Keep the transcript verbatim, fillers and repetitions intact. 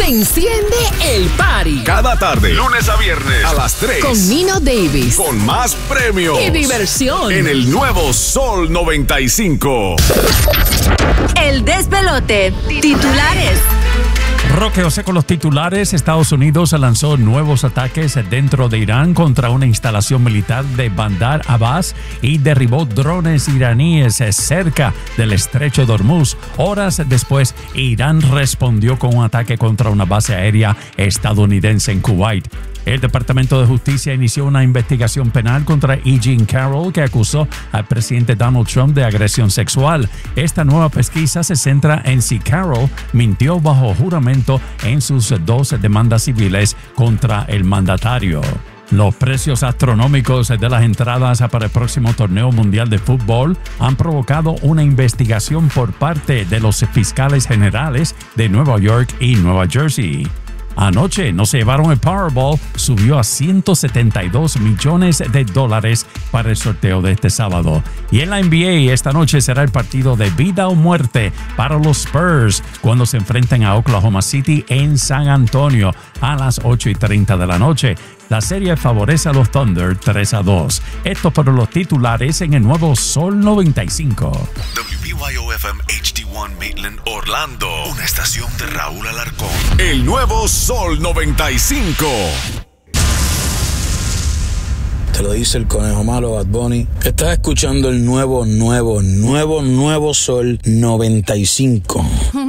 Se enciende el party. Cada tarde, lunes a viernes, a las tres. Con Nino Davis. Con más premios. Y diversión. En el nuevo Sol noventa y cinco. El despelote. Titulares. Roque José con los titulares. Estados Unidos lanzó nuevos ataques dentro de Irán contra una instalación militar de Bandar Abbas y derribó drones iraníes cerca del estrecho de Hormuz. Horas después, Irán respondió con un ataque contra una base aérea estadounidense en Kuwait. El Departamento de Justicia inició una investigación penal contra E. Jean Carroll, que acusó al presidente Donald Trump de agresión sexual. Esta nueva pesquisa se centra en si Carroll mintió bajo juramento en sus dos demandas civiles contra el mandatario. Los precios astronómicos de las entradas para el próximo torneo mundial de fútbol han provocado una investigación por parte de los fiscales generales de Nueva York y Nueva Jersey. Anoche no se llevaron el Powerball, subió a ciento setenta y dos millones de dólares para el sorteo de este sábado. Y en la N B A, esta noche será el partido de vida o muerte para los Spurs cuando se enfrenten a Oklahoma City en San Antonio a las ocho y treinta de la noche. La serie favorece a los Thunder tres a dos. Estos fueron los titulares en el nuevo Sol noventa y cinco. W B Y O F M H D uno Maitland, Orlando. Una estación de Raúl Alarcón. El nuevo Sol noventa y cinco. Te lo dice el conejo malo, Bad Bunny. Estás escuchando el nuevo, nuevo, nuevo, nuevo Sol noventa y cinco.